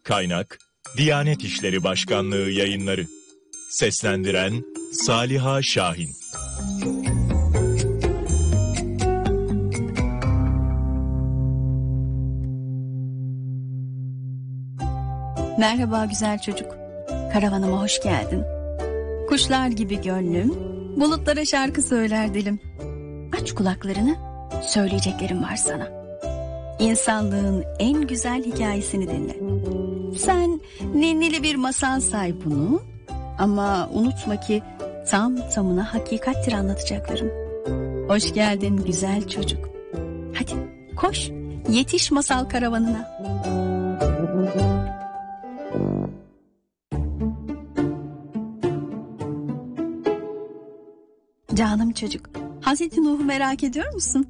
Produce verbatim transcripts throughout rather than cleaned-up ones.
Kaynak Diyanet İşleri Başkanlığı Yayınları. Seslendiren Saliha Şahin. Merhaba güzel çocuk. Karavanıma hoş geldin. Kuşlar gibi gönlüm, bulutlara şarkı söyler dilim. Aç kulaklarını, söyleyeceklerim var sana. İnsanlığın en güzel hikayesini dinle. Sen ninnili bir masal say bunu, ama unutma ki tam tamına hakikattir anlatacaklarım. Hoş geldin güzel çocuk. Hadi koş, yetiş masal karavanına. Canım çocuk, Hazreti Nuh'u merak ediyor musun?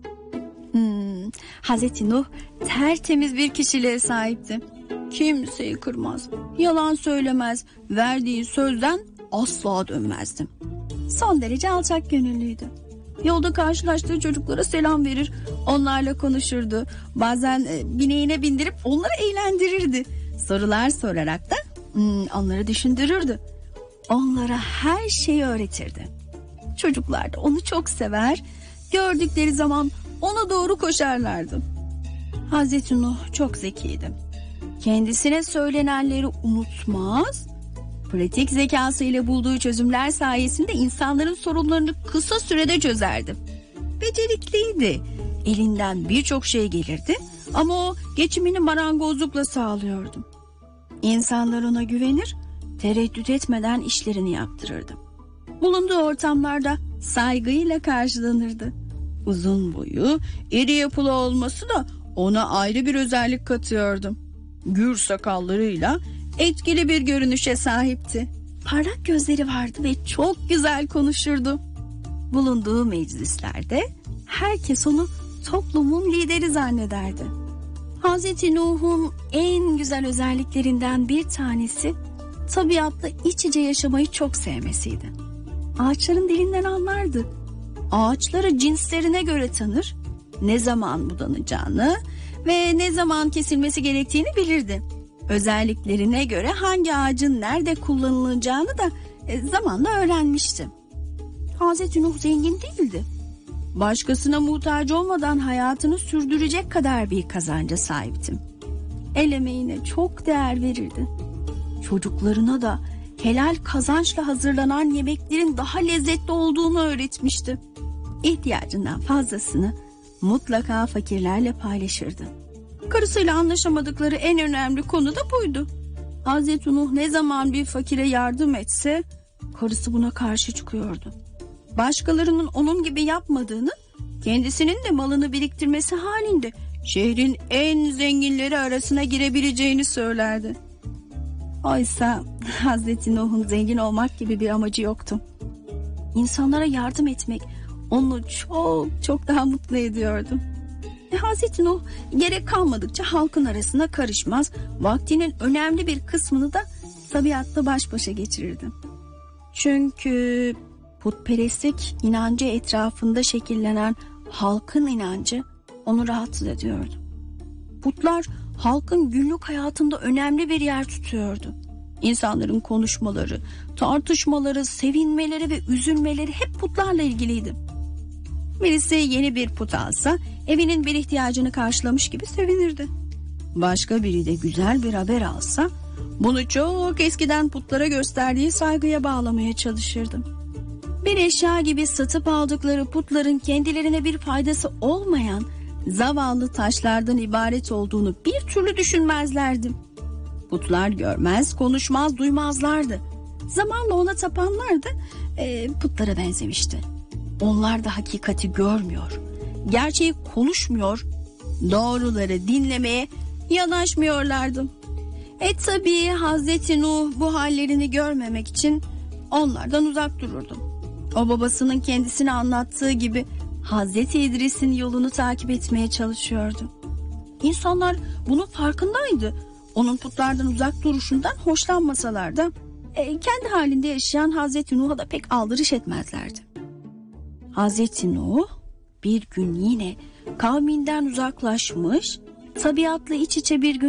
Hmm, Hazreti Nuh tertemiz bir kişiliğe sahipti. Kimseyi kırmaz, yalan söylemez, verdiği sözden asla dönmezdi. Son derece alçak gönüllüydü. Yolda karşılaştığı çocuklara selam verir, onlarla konuşurdu. Bazen e, bineğine bindirip onları eğlendirirdi. Sorular sorarak da hmm, onları düşündürürdü. Onlara her şeyi öğretirdi. Çocuklar da onu çok sever, gördükleri zaman ona doğru koşarlardı. Hazreti Nuh çok zekiydi. Kendisine söylenenleri unutmaz, pratik zekasıyla bulduğu çözümler sayesinde insanların sorunlarını kısa sürede çözerdi. Becerikliydi, elinden birçok şey gelirdi ama o geçimini marangozlukla sağlıyordu. İnsanlar ona güvenir, tereddüt etmeden işlerini yaptırırdı. Bulunduğu ortamlarda saygıyla karşılanırdı. Uzun boyu, iri yapılı olması da ona ayrı bir özellik katıyordu. Gür sakallarıyla etkili bir görünüşe sahipti. Parlak gözleri vardı ve çok güzel konuşurdu. Bulunduğu meclislerde herkes onu toplumun lideri zannederdi. Hazreti Nuh'un en güzel özelliklerinden bir tanesi tabiatla iç içe yaşamayı çok sevmesiydi. Ağaçların dilinden anlardı. Ağaçları cinslerine göre tanır, ne zaman budanacağını ve ne zaman kesilmesi gerektiğini bilirdi. Özelliklerine göre hangi ağacın nerede kullanılacağını da zamanla öğrenmişti. Hazreti Nuh zengin değildi. Başkasına muhtaç olmadan hayatını sürdürecek kadar bir kazanca sahipti. El emeğine çok değer verirdi. Çocuklarına da helal kazançla hazırlanan yemeklerin daha lezzetli olduğunu öğretmişti. İhtiyacından fazlasını mutlaka fakirlerle paylaşırdı. Karısıyla anlaşamadıkları en önemli konu da buydu. Hazreti Nuh ne zaman bir fakire yardım etse karısı buna karşı çıkıyordu. Başkalarının onun gibi yapmadığını, kendisinin de malını biriktirmesi halinde şehrin en zenginleri arasına girebileceğini söylerdi. Oysa Hazreti Nuh'un zengin olmak gibi bir amacı yoktu. İnsanlara yardım etmek onu çok çok daha mutlu ediyordu. E, Hazreti Nuh gerek kalmadıkça halkın arasına karışmaz, vaktinin önemli bir kısmını da tabiatla baş başa geçirirdi. Çünkü putperestlik inancı etrafında şekillenen halkın inancı onu rahatsız ediyordu. Putlar halkın günlük hayatında önemli bir yer tutuyordu. İnsanların konuşmaları, tartışmaları, sevinmeleri ve üzülmeleri hep putlarla ilgiliydi. Birisi yeni bir put alsa evinin bir ihtiyacını karşılamış gibi sevinirdi. Başka biri de güzel bir haber alsa bunu çok eskiden putlara gösterdiği saygıya bağlamaya çalışırdı. Bir eşya gibi satıp aldıkları putların kendilerine bir faydası olmayan zavallı taşlardan ibaret olduğunu bir türlü düşünmezlerdi. Putlar görmez, konuşmaz, duymazlardı. Zamanla ona tapanlar da e, putlara benzemişti. Onlar da hakikati görmüyor, gerçeği konuşmuyor, doğruları dinlemeye yanaşmıyorlardı. E tabii Hazreti Nuh bu hallerini görmemek için onlardan uzak dururdu. O babasının kendisine anlattığı gibi Hazreti İdris'in yolunu takip etmeye çalışıyordu. İnsanlar bunun farkındaydı. Onun putlardan uzak duruşundan hoşlanmasalar da e, kendi halinde yaşayan Hazreti Nuh'a da pek aldırış etmezlerdi. Hazreti Nuh bir gün yine kavminden uzaklaşmış, tabiatla iç içe bir gün